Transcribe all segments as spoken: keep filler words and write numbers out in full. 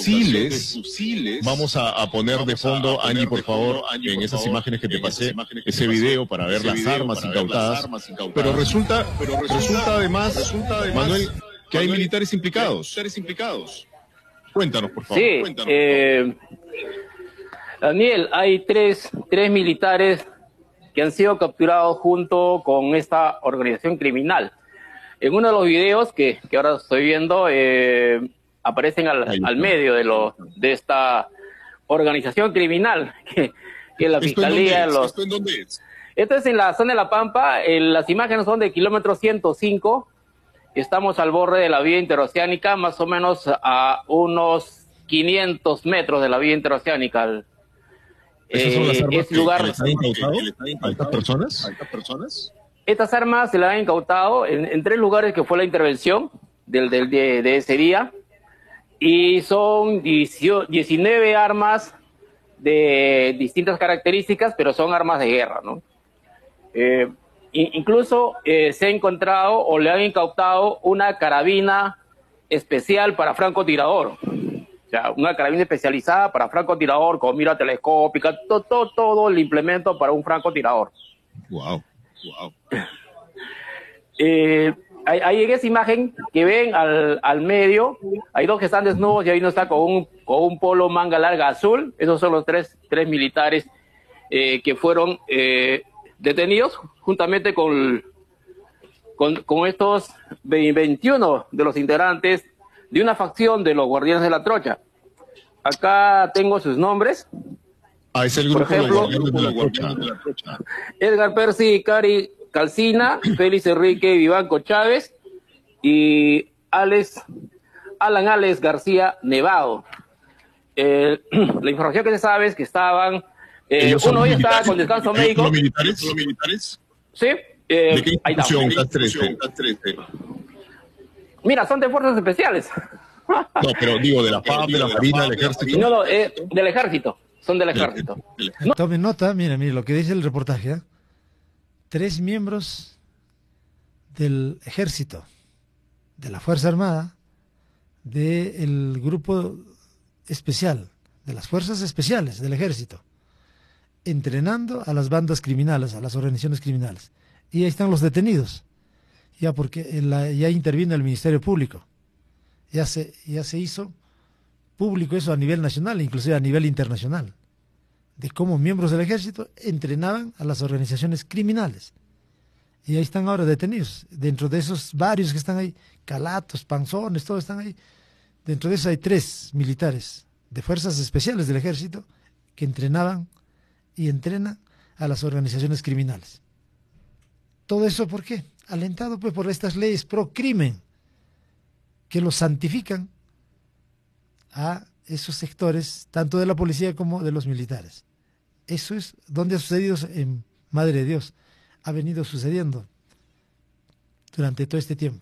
fusiles. fusiles. Vamos a, a poner Vamos de fondo, Angie, por favor, Angie, en esas favor, imágenes que te pasé, que ese video para ver las video, armas incautadas. Armas incautadas. Pero resulta, pero resulta, resulta además, resulta además, Manuel, que Manuel, hay militares implicados. militares implicados. Cuéntanos, por favor. Sí, Cuéntanos, eh, por favor. Daniel, hay tres, tres militares que han sido capturados junto con esta organización criminal. En uno de los videos que, que ahora estoy viendo, eh, aparecen al, al medio de, lo, de esta organización criminal, que, que la Fiscalía... ¿Esto en, los... ¿Esto en dónde es? Esto es en la zona de La Pampa. Eh, las imágenes son del kilómetro ciento cinco. Estamos al borde de la vía interoceánica, más o menos a unos quinientos metros de la vía interoceánica. ¿Esas son las armas eh, es lugar... que les han incautado a estas personas? ¿A estas personas? Estas armas se las han incautado en, en tres lugares que fue la intervención del, del, de, de ese día, y son diecinueve armas de distintas características, pero son armas de guerra, ¿no? Eh, incluso eh, se ha encontrado o le han incautado una carabina especial para francotirador, o sea, una carabina especializada para francotirador con mira telescópica, todo, todo, todo el implemento para un francotirador. Wow. Wow. Eh, hay, hay en esa imagen que ven al, al medio, hay dos que están desnudos y hay uno está con un, con un polo manga larga azul. Esos son los tres, tres militares eh, que fueron eh, detenidos juntamente con, con, con estos veintiuno de los integrantes de una facción de los Guardianes de la Trocha. Acá tengo sus nombres. Ah, es el grupo Por ejemplo, de la Guardianes de la Trocha. Edgar Percy Cari Calcina, Félix Enrique Vivanco Chávez y Alex, Alan Alex García Nevado. Eh, la información que se sabe es que estaban, eh, uno hoy estaba con descanso médico. ¿Los militares? ¿Los militares? Sí. Eh, ¿De qué institución? Mira, son de fuerzas especiales. No, pero digo de la P A P, de la Marina, del Ejército. No, no, eh, del Ejército. Son del Ejército. No. Tomen nota, mira, mira lo que dice el reportaje, ¿eh? Tres miembros del Ejército, de la Fuerza Armada, del Grupo Especial, de las Fuerzas Especiales del Ejército, entrenando a las bandas criminales, a las organizaciones criminales. Y ahí están los detenidos, ya porque la, ya intervino el Ministerio Público, ya se, ya se hizo público eso a nivel nacional, inclusive a nivel internacional, de cómo miembros del ejército entrenaban a las organizaciones criminales. Y ahí están ahora detenidos. Dentro de esos varios que están ahí, calatos, panzones, todos están ahí. Dentro de esos hay tres militares de fuerzas especiales del ejército que entrenaban y entrenan a las organizaciones criminales. ¿Todo eso por qué? Alentado pues por estas leyes pro crimen que los santifican a esos sectores, tanto de la policía como de los militares. Eso es donde ha sucedido en Madre de Dios. Ha venido sucediendo durante todo este tiempo.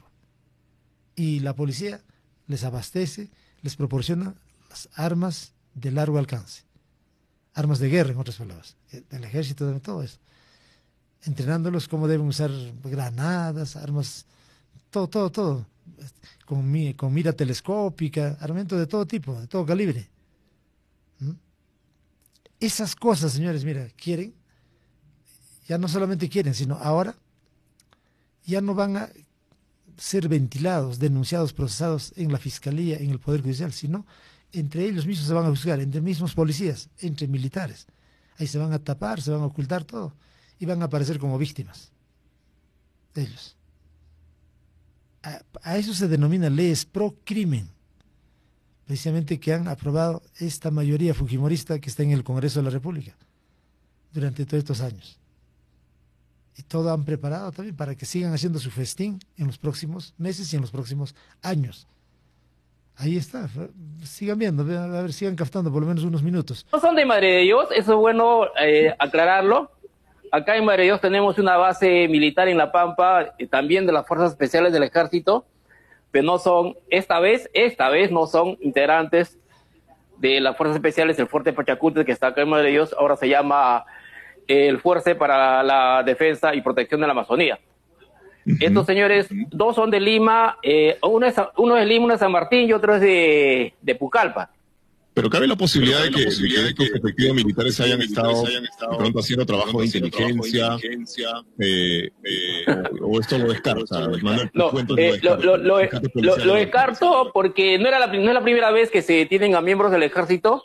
Y la policía les abastece, les proporciona las armas de largo alcance. Armas de guerra, en otras palabras. El ejército, de todo eso. Entrenándolos cómo deben usar granadas, armas, todo, todo, todo. Con, con mira telescópica, armamento de todo tipo, de todo calibre. ¿Mm? Esas cosas, señores, mira, quieren, ya no solamente quieren, sino ahora ya no van a ser ventilados, denunciados, procesados en la Fiscalía, en el Poder Judicial, sino entre ellos mismos se van a juzgar, entre mismos policías, entre militares. Ahí se van a tapar, se van a ocultar todo y van a aparecer como víctimas. Ellos. A, a eso se denomina leyes pro crimen, precisamente que han aprobado esta mayoría fujimorista que está en el Congreso de la República durante todos estos años. Y todo han preparado también para que sigan haciendo su festín en los próximos meses y en los próximos años. Ahí está, sigan viendo, a ver, sigan captando por lo menos unos minutos. No son de Madre de Dios, eso es bueno eh, aclararlo. Acá en Madre de Dios tenemos una base militar en La Pampa, eh, también de las Fuerzas Especiales del Ejército, pero no son, esta vez, esta vez no son integrantes de las Fuerzas Especiales del Fuerte Pachacute, que está acá en Madre de Dios, ahora se llama eh, el Fuerza para la Defensa y Protección de la Amazonía. Uh-huh. Estos señores, uh-huh. dos son de Lima, eh, uno, es, uno es de Lima, uno es de San Martín y otro es de, de Pucallpa. Pero cabe la posibilidad de que, posibilidad de que estos efectivos militares hayan estado de pronto haciendo trabajo de inteligencia, eh, eh, o, o esto lo descarta. Manuel, no, eh, lo, lo, lo, lo, lo descarto porque no, era la, no es la primera vez que se detienen a miembros del ejército.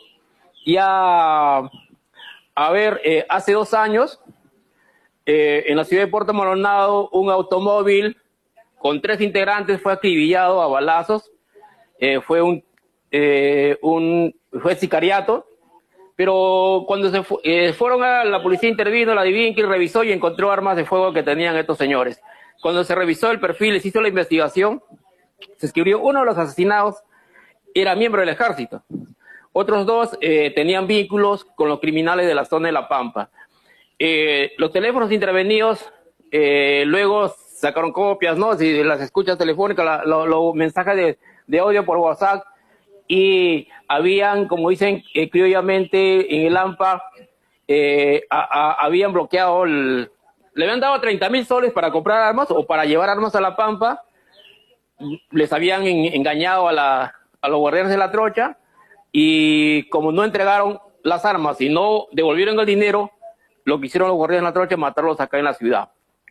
Ya, a ver, eh, hace dos años, eh, en la ciudad de Puerto Maldonado, un automóvil con tres integrantes fue acribillado a balazos. Eh, fue un, eh, un fue sicariato, pero cuando se fu eh, fueron a la policía intervino, la Divinqui revisó y encontró armas de fuego que tenían estos señores. Cuando se revisó el perfil, se hizo la investigación, se escribió uno de los asesinados era miembro del ejército. Otros dos eh, tenían vínculos con los criminales de la zona de La Pampa. Eh, los teléfonos intervenidos, eh, luego sacaron copias, ¿no? Si las escuchas telefónicas, la, los lo mensajes de, de audio por WhatsApp, y habían, como dicen eh, criollamente en el AMPA, eh, a, a, habían bloqueado, el, le habían dado treinta mil soles para comprar armas o para llevar armas a La Pampa, les habían en, engañado a, la, a los guardianes de la trocha, y como no entregaron las armas y no devolvieron el dinero, lo que hicieron los guardianes de la trocha es matarlos acá en la ciudad.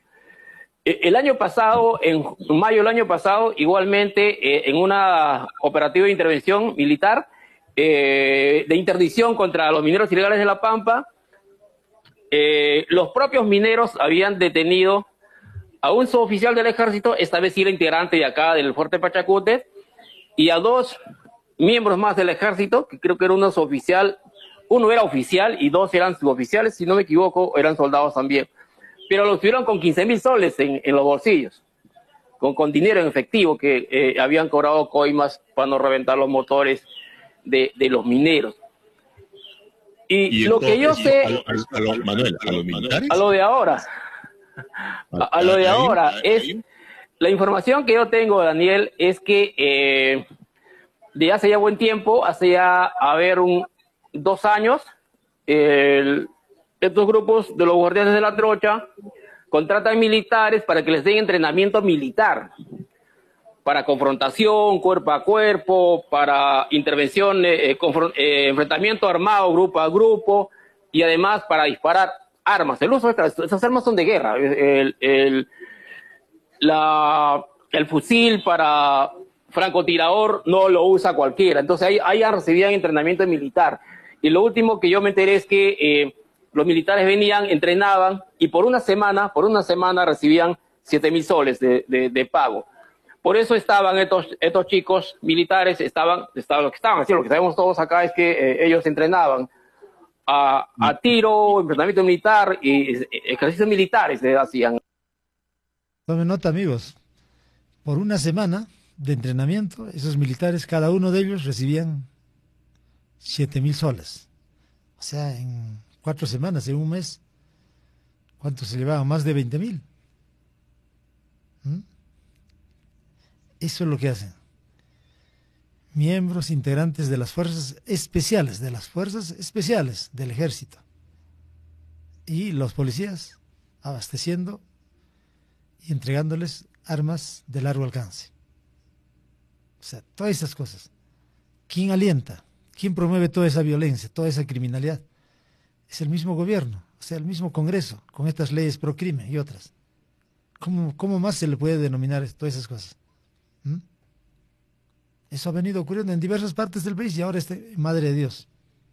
El año pasado, en mayo del año pasado, igualmente, eh, en una operativa de intervención militar, eh, de interdicción contra los mineros ilegales de La Pampa, eh, los propios mineros habían detenido a un suboficial del ejército, esta vez era integrante de acá del Fuerte Pachacute, y a dos miembros más del ejército, que creo que era uno suboficial, uno era oficial y dos eran suboficiales, si no me equivoco, eran soldados también. Pero los tuvieron con quince mil soles en, en los bolsillos, con, con dinero en efectivo que eh, habían cobrado coimas para no reventar los motores de, de los mineros. Y, y lo entonces, que yo sé... A lo, a, a lo, Manuel, ¿a los militares? A lo de ahora. A, a lo de ahora. Es, la información que yo tengo, Daniel, es que eh, de hace ya buen tiempo, hace ya, a ver, un, dos años, el... estos grupos de los guardianes de la trocha contratan militares para que les den entrenamiento militar, para confrontación, cuerpo a cuerpo, para intervención, eh, eh, enfrentamiento armado, grupo a grupo, y además para disparar armas. El uso de estas, esas armas son de guerra. El, el, la, el fusil para francotirador no lo usa cualquiera. Entonces ahí, ahí ya recibían entrenamiento militar. Y lo último que yo me enteré es que eh, los militares venían, entrenaban y por una semana, por una semana recibían siete mil soles de, de, de pago. Por eso estaban estos, estos chicos militares, estaban, estaban, lo que estaban haciendo, lo que sabemos todos acá es que eh, ellos entrenaban a, a tiro, entrenamiento militar y ejercicios militares le hacían. Tomen nota, amigos, por una semana de entrenamiento, esos militares, cada uno de ellos recibían siete mil soles. O sea, en cuatro semanas, en un mes, ¿cuánto se llevaban? Más de veinte mil. ¿Mm? Eso es lo que hacen. Miembros integrantes de las fuerzas especiales, de las fuerzas especiales del ejército. Y los policías abasteciendo y entregándoles armas de largo alcance. O sea, todas esas cosas. ¿Quién alienta? ¿Quién promueve toda esa violencia, toda esa criminalidad? Es el mismo gobierno, o sea, el mismo Congreso, con estas leyes pro crimen y otras. ¿Cómo, cómo más se le puede denominar todas esas cosas? ¿Mm? Eso ha venido ocurriendo en diversas partes del país y ahora este, madre de Dios.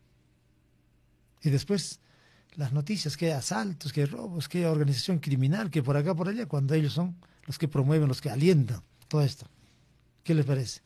Y después las noticias, que hay asaltos, que hay robos, que hay organización criminal, que por acá, por allá, cuando ellos son los que promueven, los que alientan todo esto. ¿Qué les parece?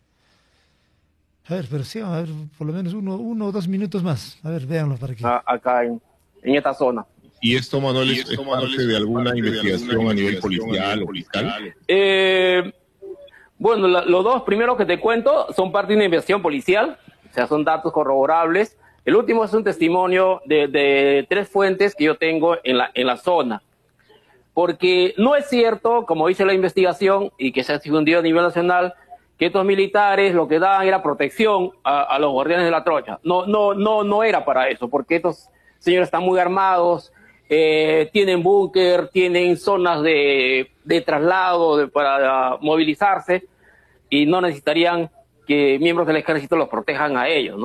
A ver, pero sí, a ver, por lo menos uno, uno o dos minutos más. A ver, véanlo para aquí. Acá en, en esta zona. ¿Y esto, Manuel, es, es parte de alguna parte investigación de alguna a nivel policial o fiscal? Eh, bueno, la, los dos primeros que te cuento son parte de una investigación policial. O sea, son datos corroborables. El último es un testimonio de, de tres fuentes que yo tengo en la, en la zona. Porque no es cierto, como dice la investigación, y que se ha difundido a nivel nacional, que estos militares lo que daban era protección a, a los guardianes de la trocha. No, no, no, no era para eso, porque estos señores están muy armados, eh, tienen búnker, tienen zonas de, de traslado de, para movilizarse, y no necesitarían que miembros del ejército los protejan a ellos, ¿no?